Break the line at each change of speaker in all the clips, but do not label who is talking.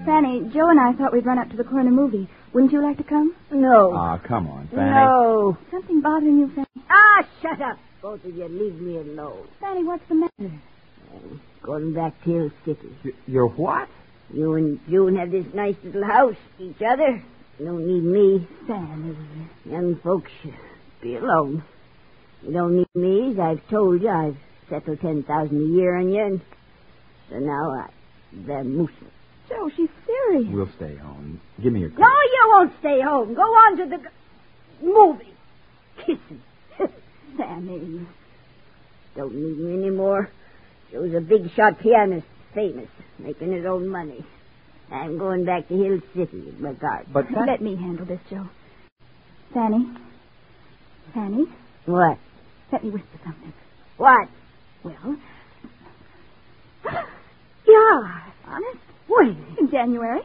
Fanny, Joe and I thought we'd run up to the corner movie. Wouldn't you like to come?
No.
Ah, come on, Fanny.
No.
Something bothering you, Fanny?
Ah, shut up. Both of you, leave me alone.
Fanny, what's the matter?
Going back to Hill City.
You're what?
You and June have this nice little house, each other. You don't need me.
Fanny.
Young folks should be alone. You don't need me, as I've told you. I've settled $10,000 a year on you, and so now they're moosing.
Joe, she's serious.
We'll stay home. Give me your coat.
No, you won't stay home. Go on to the movie. Kissing.
Fanny.
Don't need me anymore. Joe's a big shot pianist, famous, making his own money. I'm going back to Hill City with my garden.
But
Let me handle this, Joe. Fanny. Fanny,
What?
let me whisper something.
What?
Well,
Yeah.
honest?
When?
In January.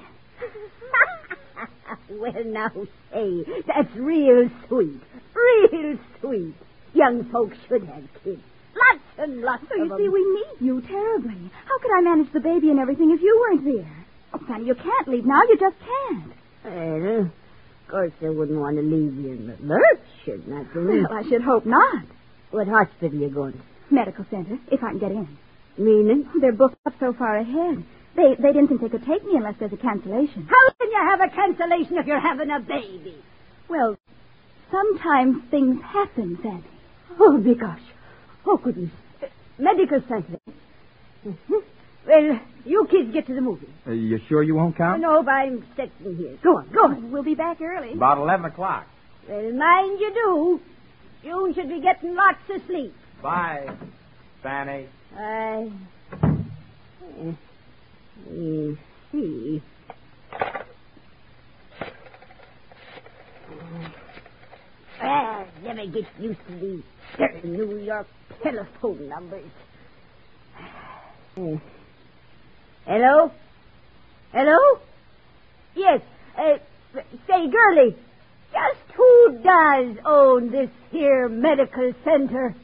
Well, now, say, that's real sweet. Real sweet. Young folks should have kids. Lots and lots
So you
of them.
see, we need you terribly. How could I manage the baby and everything if you weren't there? Oh, Fanny, you can't leave now. You just can't.
Well, of course, I wouldn't want to leave you in the lurch, should not you?
Well, I should hope not.
What hospital you going to?
Medical center, if I can get in.
Meaning?
They're booked up so far ahead. They didn't think they could take me unless there's a cancellation.
How can you have a cancellation if you're having a baby?
Well, sometimes things happen, Fanny.
Oh, my gosh. Oh, goodness. Medical center. Mm-hmm. Well, you kids get to the movie.
You sure you won't come?
No, but I'm sitting here. Go on, go on.
We'll be back early.
About 11 o'clock.
Well, mind you do. June should be getting lots of sleep.
Bye, Fanny.
You see. Never get used to these certain New York telephone numbers. Hello? Hello? Yes. Say, girlie, just who does own this here medical center?